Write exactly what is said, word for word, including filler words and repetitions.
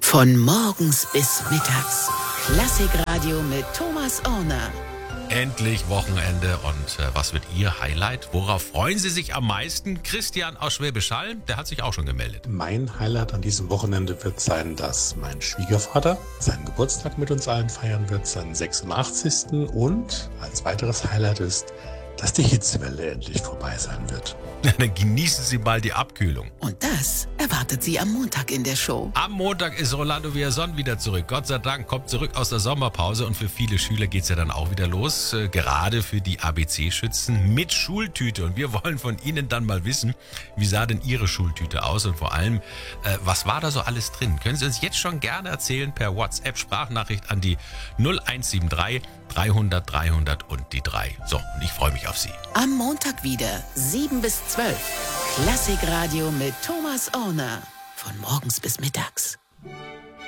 Von morgens bis mittags. Klassikradio mit Thomas Orner. Endlich Wochenende und äh, was wird Ihr Highlight? Worauf freuen Sie sich am meisten? Christian aus Schwäbisch Hall, der hat sich auch schon gemeldet. Mein Highlight an diesem Wochenende wird sein, dass mein Schwiegervater seinen Geburtstag mit uns allen feiern wird, seinen sechsundachtzigsten Und als weiteres Highlight ist, dass die Hitzewelle endlich vorbei sein wird. Dann genießen Sie mal die Abkühlung. Und das erwartet Sie am Montag in der Show. Am Montag ist Rolando Villazón wieder zurück. Gott sei Dank kommt zurück aus der Sommerpause und für viele Schüler geht es ja dann auch wieder los. Äh, gerade für die A B C-Schützen mit Schultüte. Und wir wollen von Ihnen dann mal wissen, wie sah denn Ihre Schultüte aus und vor allem, äh, was war da so alles drin? Können Sie uns jetzt schon gerne erzählen per WhatsApp-Sprachnachricht an die null eins sieben drei dreihundert dreihundert und die drei. So, und ich freue mich auf Sie. Am Montag wieder, sieben bis zwölf. Klassikradio mit Thomas Orner. Von morgens bis mittags.